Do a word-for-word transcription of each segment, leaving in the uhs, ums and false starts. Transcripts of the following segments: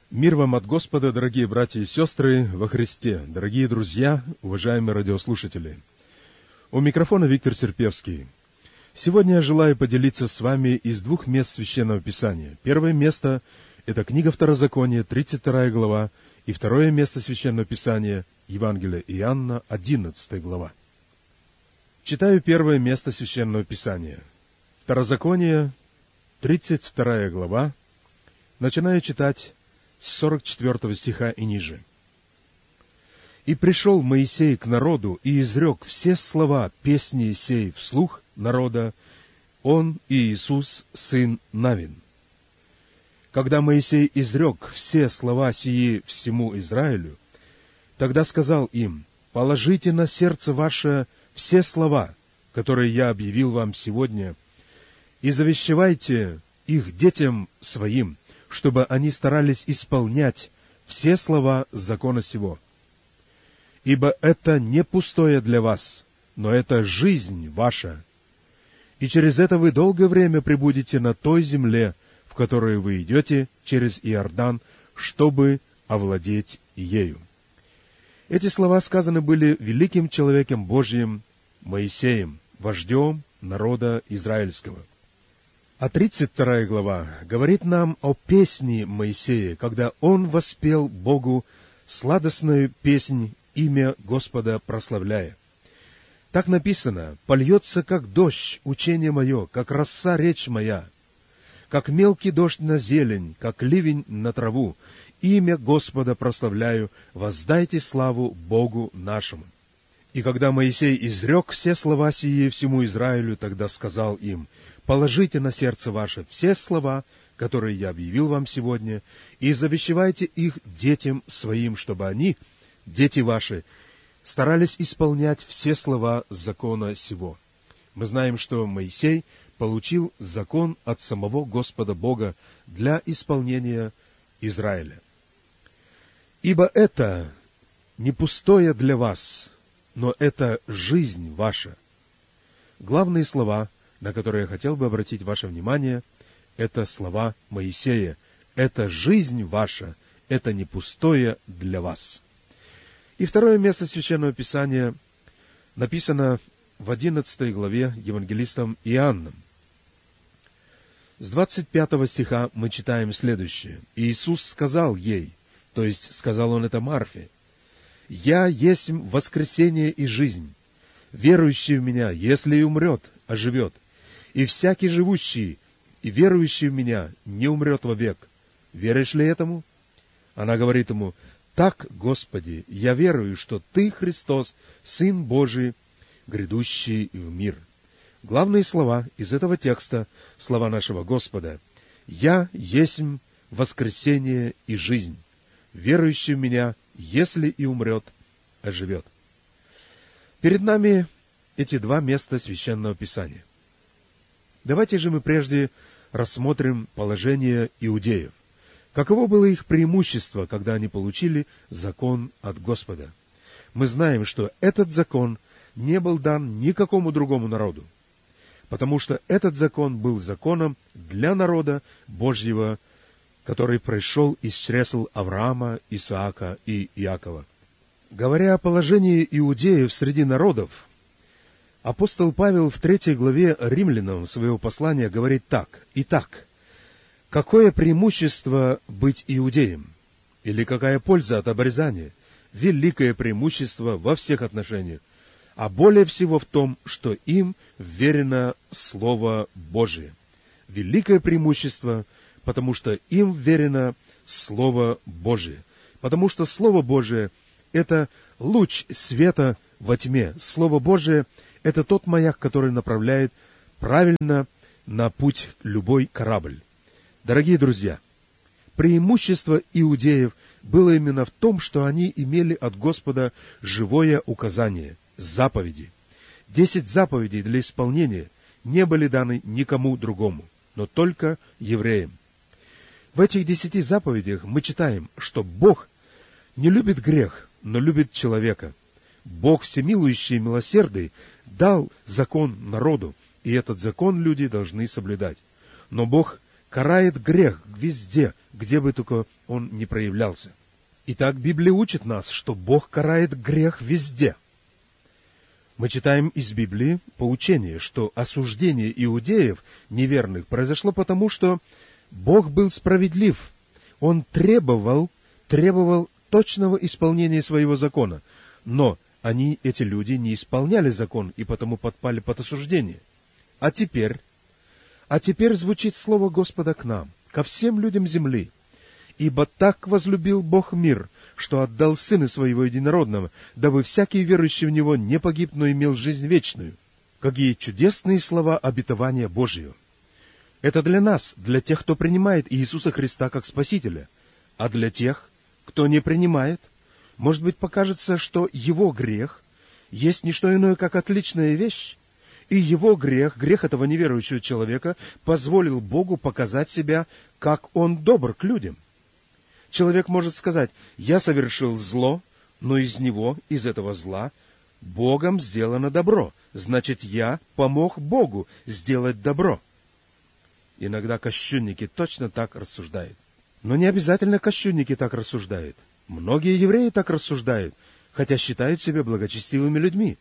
Мир вам от Господа, дорогие братья и сестры во Христе, дорогие друзья, уважаемые радиослушатели. У микрофона Виктор Серпевский. Сегодня я желаю поделиться с вами из двух мест Священного Писания. Первое место – это книга Второзакония, тридцать вторая глава, и второе место Священного Писания – Евангелие Иоанна, одиннадцатая глава. Читаю первое место Священного Писания. Второзаконие, тридцать вторая глава, начинаю читать с сорок четвёртого стиха и ниже. «И пришел Моисей к народу и изрек все слова песни сей вслух народа, он и Иисус, сын Навин. Когда Моисей изрек все слова сии всему Израилю, тогда сказал им: положите на сердце ваше все слова, которые я объявил вам сегодня, и завещевайте их детям своим, чтобы они старались исполнять все слова закона сего. Ибо это не пустое для вас, но это жизнь ваша. И через это вы долгое время пребудете на той земле, в которую вы идете через Иордан, чтобы овладеть ею». Эти слова сказаны были великим человеком Божьим Моисеем, вождем народа израильского. А тридцать вторая глава говорит нам о песне Моисея, когда он воспел Богу сладостную песнь, имя Господа прославляя. Так написано: «Польется, как дождь, учение мое, как роса речь моя, как мелкий дождь на зелень, как ливень на траву. Имя Господа прославляю, воздайте славу Богу нашему». И когда Моисей изрек все слова сии всему Израилю, тогда сказал им: положите на сердце ваше все слова, которые я объявил вам сегодня, и завещевайте их детям своим, чтобы они, дети ваши, старались исполнять все слова закона сего. Мы знаем, что Моисей получил закон от самого Господа Бога для исполнения Израиля. «Ибо это не пустое для вас, но это жизнь ваша». Главные слова, на которые я хотел бы обратить ваше внимание, это слова Моисея. «Это жизнь ваша, это не пустое для вас». И второе место Священного Писания написано в одиннадцатой главе евангелистом Иоанном. С двадцать пятого стиха мы читаем следующее. «Иисус сказал ей», то есть сказал он это Марфе: «Я есть воскресение и жизнь. Верующий в Меня, если и умрет, оживет. И всякий живущий и верующий в Меня не умрет вовек. Веришь ли этому?» Она говорит ему: «Так, Господи, я верую, что Ты, Христос, Сын Божий, грядущий в мир». Главные слова из этого текста, слова нашего Господа: «Я есть воскресение и жизнь. Верующий в Меня, если и умрет, оживет». Перед нами эти два места Священного Писания. Давайте же мы прежде рассмотрим положение иудеев. Каково было их преимущество, когда они получили закон от Господа? Мы знаем, что этот закон не был дан никакому другому народу, потому что этот закон был законом для народа Божьего, который пришел из чресл Авраама, Исаака и Иакова. Говоря о положении иудеев среди народов, апостол Павел в третьей главе Римлянам своего послания говорит так: «Итак, какое преимущество быть иудеем? Или какая польза от обрезания? Великое преимущество во всех отношениях, а более всего в том, что им вверено Слово Божие». Великое преимущество, потому что им вверено Слово Божие. Потому что Слово Божие — это луч света во тьме. Слово Божие — это тот маяк, который направляет правильно на путь любой корабль. Дорогие друзья, преимущество иудеев было именно в том, что они имели от Господа живое указание, заповеди. Десять заповедей для исполнения не были даны никому другому, но только евреям. В этих десяти заповедях мы читаем, что Бог не любит грех, но любит человека. Бог всемилующий и милосердный дал закон народу, и этот закон люди должны соблюдать. Но Бог карает грех везде, где бы только он ни проявлялся. Итак, Библия учит нас, что Бог карает грех везде. Мы читаем из Библии поучение, что осуждение иудеев, неверных, произошло потому, что Бог был справедлив. Он требовал, требовал точного исполнения своего закона. Но они, эти люди, не исполняли закон и потому подпали под осуждение. А теперь, а теперь звучит слово Господа к нам, ко всем людям земли. «Ибо так возлюбил Бог мир, что отдал Сына Своего Единородного, дабы всякий верующий в Него не погиб, но имел жизнь вечную». Какие чудесные слова обетования Божьего! Это для нас, для тех, кто принимает Иисуса Христа как Спасителя. А для тех, кто не принимает, может быть, покажется, что его грех есть не что иное, как отличная вещь, и его грех, грех этого неверующего человека, позволил Богу показать себя, как Он добр к людям. Человек может сказать: «Я совершил зло, но из него, из этого зла, Богом сделано добро. Значит, я помог Богу сделать добро». Иногда кощунники точно так рассуждают. Но не обязательно кощунники так рассуждают. Многие евреи так рассуждают, хотя считают себя благочестивыми людьми.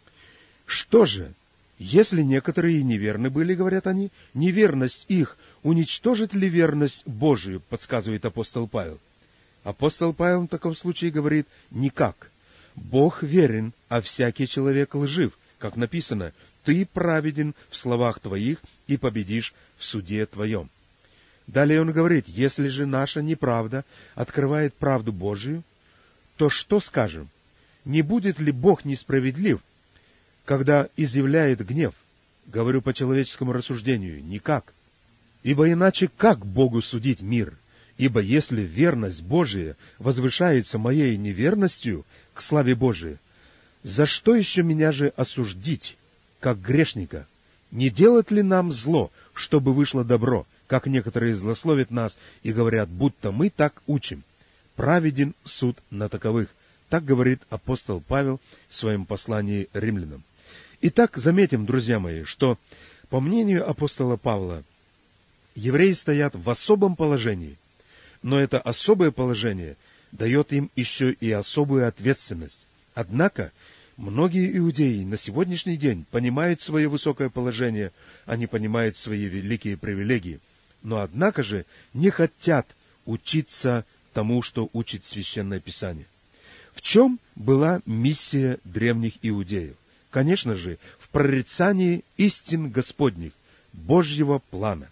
Что же, если некоторые неверны были, говорят они, неверность их уничтожит ли верность Божию, подсказывает апостол Павел. Апостол Павел в таком случае говорит: никак. Бог верен, а всякий человек лжив, как написано: ты праведен в словах твоих и победишь в суде твоем. Далее он говорит: если же наша неправда открывает правду Божию, то что скажем? Не будет ли Бог несправедлив, когда изъявляет гнев? Говорю по человеческому рассуждению: никак. Ибо иначе как Богу судить мир? Ибо если верность Божия возвышается моей неверностью к славе Божией, за что еще меня же осуждить, как грешника? Не делать ли нам зло, чтобы вышло добро, как некоторые злословят нас и говорят, будто мы так учим? Праведен суд на таковых. Так говорит апостол Павел в своем послании римлянам. Итак, заметим, друзья мои, что, по мнению апостола Павла, евреи стоят в особом положении, но это особое положение дает им еще и особую ответственность. Однако, многие иудеи на сегодняшний день понимают свое высокое положение, они понимают свои великие привилегии, но однако же не хотят учиться тому, что учит Священное Писание. В чем была миссия древних иудеев? Конечно же, в прорицании истин Господних, Божьего плана.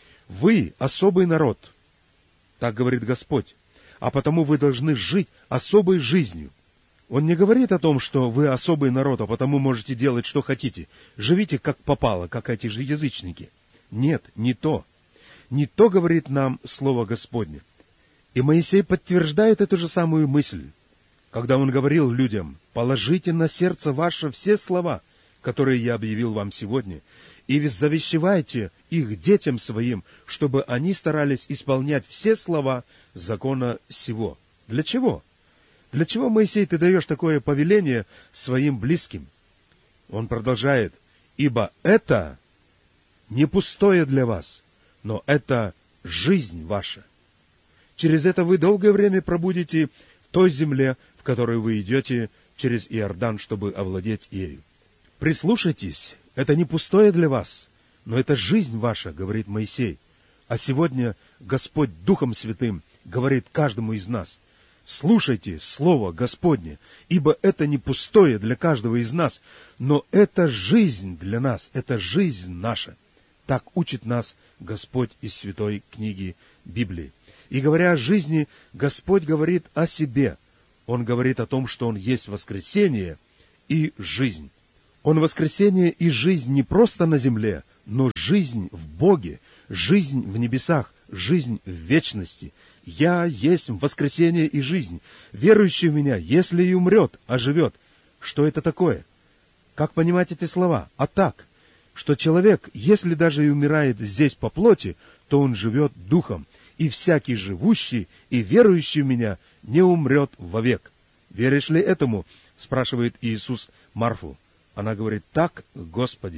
Вы особый народ, так говорит Господь, а потому вы должны жить особой жизнью. Он не говорит о том, что вы особый народ, а потому можете делать, что хотите. Живите, как попало, как эти же язычники. Нет, не то. Не то говорит нам Слово Господне. И Моисей подтверждает эту же самую мысль, когда он говорил людям: «Положите на сердце ваше все слова, которые я объявил вам сегодня, и завещевайте их детям своим, чтобы они старались исполнять все слова закона сего». Для чего? Для чего, Моисей, ты даешь такое повеление своим близким? Он продолжает: «Ибо это не пустое для вас, но это жизнь ваша. Через это вы долгое время пробудете в той земле, в которую вы идете через Иордан, чтобы овладеть ею». Прислушайтесь, это не пустое для вас, но это жизнь ваша, говорит Моисей. А сегодня Господь Духом Святым говорит каждому из нас: слушайте Слово Господне, ибо это не пустое для каждого из нас, но это жизнь для нас, это жизнь наша. Так учит нас Господь из святой книги Библии. И говоря о жизни, Господь говорит о себе. Он говорит о том, что Он есть воскресение и жизнь. Он воскресение и жизнь не просто на земле, но жизнь в Боге, жизнь в небесах, жизнь в вечности. «Я есть воскресение и жизнь. Верующий в Меня, если и умрет, оживет». Что это такое? Как понимать эти слова? А так, что человек, если даже и умирает здесь по плоти, то он живет духом, и всякий живущий и верующий в Меня не умрет вовек. «Веришь ли этому?» — спрашивает Иисус Марфу. Она говорит: «Так, Господи,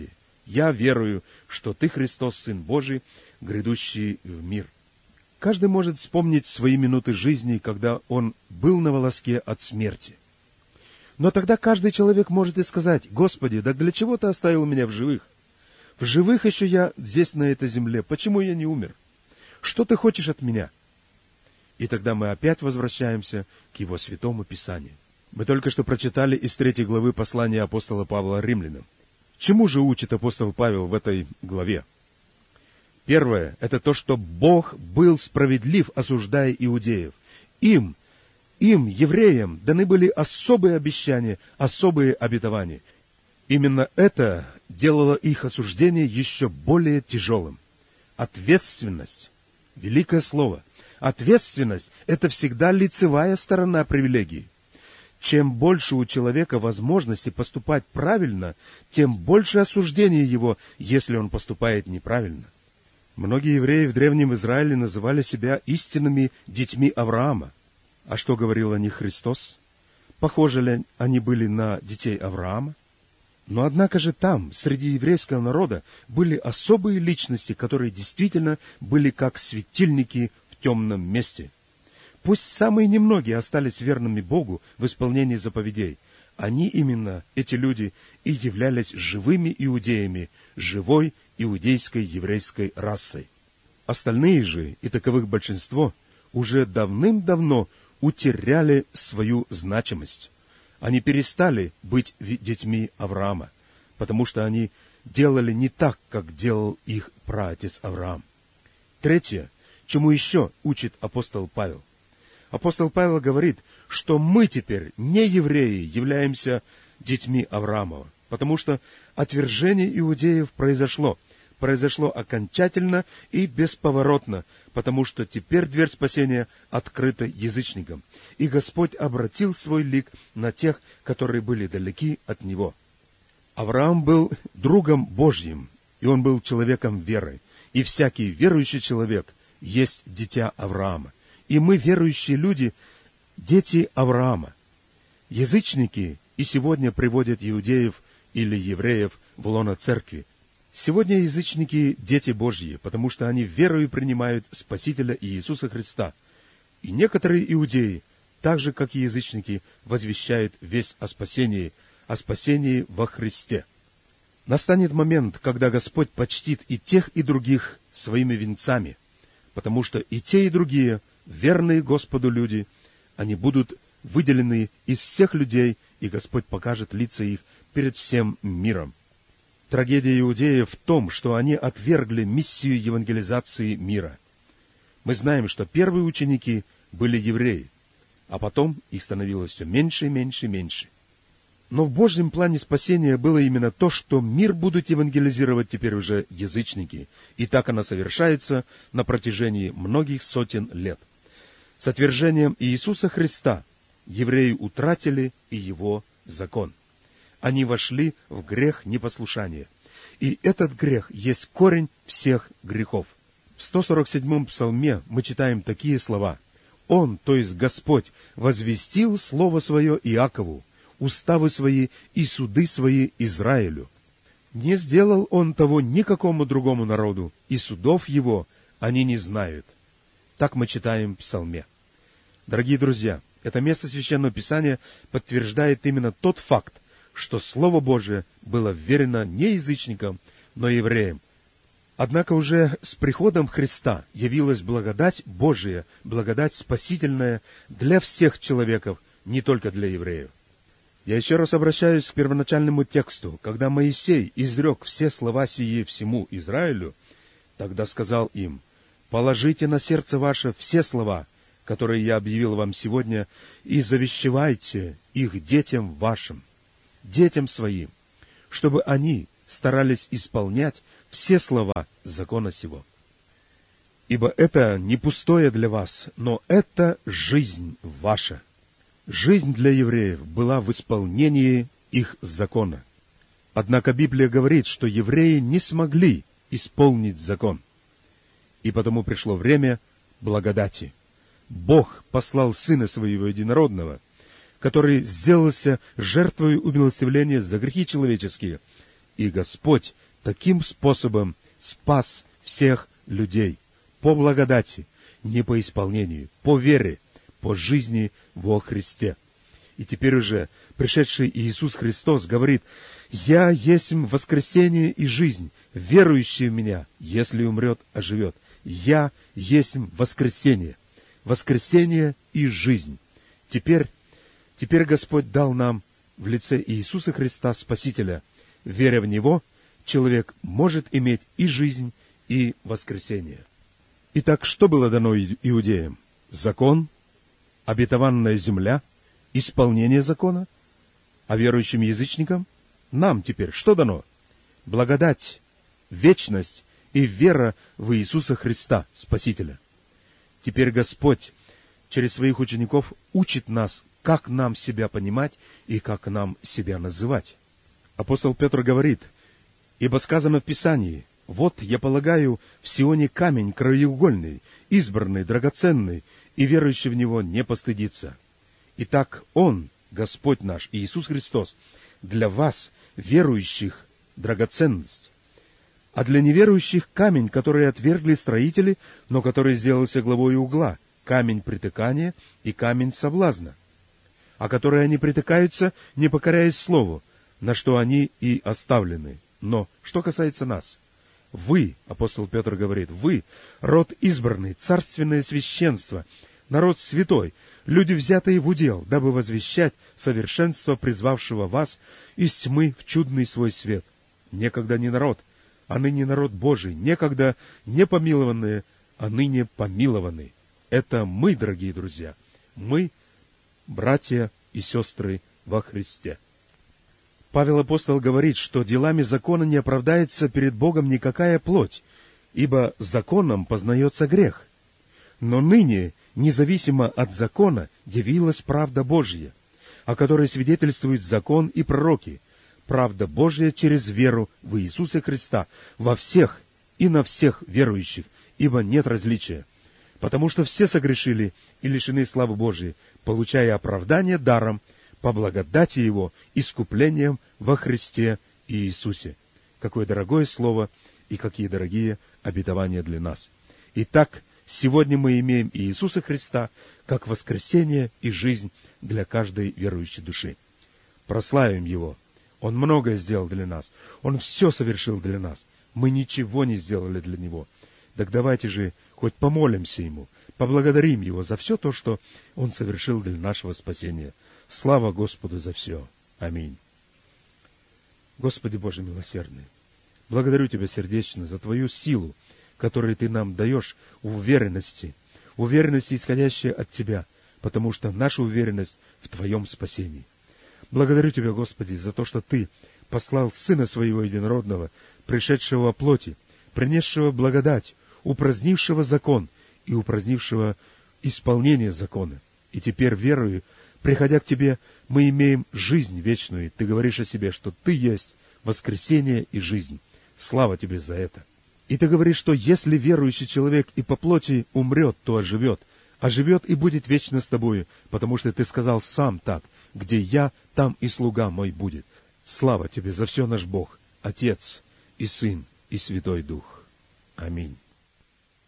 Я верую, что Ты, Христос, Сын Божий, грядущий в мир». Каждый может вспомнить свои минуты жизни, когда он был на волоске от смерти. Но тогда каждый человек может и сказать: «Господи, да для чего Ты оставил меня в живых? В живых еще я здесь, на этой земле. Почему я не умер? Что Ты хочешь от меня?» И тогда мы опять возвращаемся к Его святому Писанию. Мы только что прочитали из третьей главы послания апостола Павла римлянам. Чему же учит апостол Павел в этой главе? Первое – это то, что Бог был справедлив, осуждая иудеев. Им, им, евреям, даны были особые обещания, особые обетования. Именно это делало их осуждение еще более тяжелым. Ответственность – великое слово. Ответственность – это всегда лицевая сторона привилегии. Чем больше у человека возможности поступать правильно, тем больше осуждения его, если он поступает неправильно. Многие евреи в Древнем Израиле называли себя истинными детьми Авраама. А что говорил о них Христос? Похожи ли они были на детей Авраама? Но однако же там, среди еврейского народа, были особые личности, которые действительно были как светильники в темном месте. Пусть самые немногие остались верными Богу в исполнении заповедей, они именно, эти люди, и являлись живыми иудеями, живой иудейской еврейской расой. Остальные же, и таковых большинство, уже давным-давно утеряли свою значимость. Они перестали быть детьми Авраама, потому что они делали не так, как делал их праотец Авраам. Третье, чему еще учит апостол Павел. Апостол Павел говорит, что мы теперь, не евреи, являемся детьми Авраамова, потому что отвержение иудеев произошло, произошло окончательно и бесповоротно, потому что теперь дверь спасения открыта язычникам, и Господь обратил свой лик на тех, которые были далеки от Него. Авраам был другом Божьим, и он был человеком веры, и всякий верующий человек есть дитя Авраама. И мы, верующие люди, дети Авраама. Язычники и сегодня приводят иудеев или евреев в лоно церкви. Сегодня язычники – дети Божьи, потому что они верою принимают Спасителя Иисуса Христа. И некоторые иудеи, так же, как и язычники, возвещают весть о спасении, о спасении во Христе. Настанет момент, когда Господь почтит и тех, и других своими венцами, потому что и те, и другие – верные Господу люди, они будут выделены из всех людей, и Господь покажет лица их перед всем миром. Трагедия иудеев в том, что они отвергли миссию евангелизации мира. Мы знаем, что первые ученики были евреи, а потом их становилось все меньше и меньше и меньше. Но в Божьем плане спасения было именно то, что мир будут евангелизировать теперь уже язычники, и так оно совершается на протяжении многих сотен лет. С отвержением Иисуса Христа евреи утратили и Его закон. Они вошли в грех непослушания. И этот грех есть корень всех грехов. В сто сорок седьмом псалме мы читаем такие слова. «Он, то есть Господь, возвестил слово свое Иакову, уставы свои и суды свои Израилю. Не сделал Он того никакому другому народу, и судов Его они не знают». Так мы читаем в псалме. Дорогие друзья, это место Священного Писания подтверждает именно тот факт, что Слово Божие было вверено не язычникам, но евреям. Однако уже с приходом Христа явилась благодать Божия, благодать спасительная для всех человеков, не только для евреев. Я еще раз обращаюсь к первоначальному тексту. Когда Моисей изрек все слова сии всему Израилю, тогда сказал им: «Положите на сердце ваше все слова, которые я объявил вам сегодня, и завещевайте их детям вашим, детям своим, чтобы они старались исполнять все слова закона сего. Ибо это не пустое для вас, но это жизнь ваша». Жизнь для евреев была в исполнении их закона. Однако Библия говорит, что евреи не смогли исполнить закон. И потому пришло время благодати. Бог послал Сына Своего Единородного, который сделался жертвой умилостивления за грехи человеческие, и Господь таким способом спас всех людей по благодати, не по исполнению, по вере, по жизни во Христе. И теперь уже пришедший Иисус Христос говорит: «Я есть воскресение и жизнь, верующий в Меня, если умрет, оживет. Я есть воскресение, воскресение и жизнь». Теперь, теперь Господь дал нам в лице Иисуса Христа Спасителя. Веря в Него, человек может иметь и жизнь, и воскресение. Итак, что было дано иудеям? Закон, обетованная земля, исполнение закона. А верующим язычникам нам теперь что дано? Благодать, вечность и вера в Иисуса Христа, Спасителя. Теперь Господь через своих учеников учит нас, как нам себя понимать и как нам себя называть. Апостол Петр говорит: «Ибо сказано в Писании: вот я полагаю в Сионе камень краеугольный, избранный, драгоценный, и верующий в Него не постыдится». Итак, Он, Господь наш Иисус Христос, для вас, верующих, драгоценность. А для неверующих камень, который отвергли строители, но который сделался главой угла, камень притыкания и камень соблазна, о который они притыкаются, не покоряясь слову, на что они и оставлены. Но что касается нас, вы, апостол Петр говорит, вы, род избранный, царственное священство, народ святой, люди, взятые в удел, дабы возвещать совершенство призвавшего вас из тьмы в чудный свой свет. Некогда не народ, а ныне народ Божий, некогда не помилованные, а ныне помилованные. Это мы, дорогие друзья, мы, братья и сестры во Христе. Павел апостол говорит, что делами закона не оправдается перед Богом никакая плоть, ибо законом познается грех. Но ныне, независимо от закона, явилась правда Божья, о которой свидетельствуют закон и пророки, правда Божья через веру в Иисуса Христа во всех и на всех верующих, ибо нет различия, потому что все согрешили и лишены славы Божией, получая оправдание даром по благодати Его, искуплением во Христе Иисусе. Какое дорогое слово и какие дорогие обетования для нас. Итак, сегодня мы имеем Иисуса Христа как воскресение и жизнь для каждой верующей души. Прославим Его. Он многое сделал для нас. Он все совершил для нас. Мы ничего не сделали для Него. Так давайте же хоть помолимся Ему, поблагодарим Его за все то, что Он совершил для нашего спасения. Слава Господу за все. Аминь. Господи Боже милосердный, благодарю Тебя сердечно за Твою силу, которую Ты нам даешь в уверенности, уверенности, исходящей от Тебя, потому что наша уверенность в Твоем спасении. Благодарю Тебя, Господи, за то, что Ты послал Сына Своего Единородного, пришедшего во плоти, принесшего благодать, упразднившего закон и упразднившего исполнение закона. И теперь, верую, приходя к Тебе, мы имеем жизнь вечную. Ты говоришь о себе, что Ты есть воскресение и жизнь. Слава Тебе за это. И Ты говоришь, что если верующий человек и по плоти умрет, то оживет. Оживет и будет вечно с Тобою, потому что Ты сказал сам так: где я, там и слуга мой будет. Слава Тебе за все, наш Бог, Отец и Сын и Святой Дух. Аминь.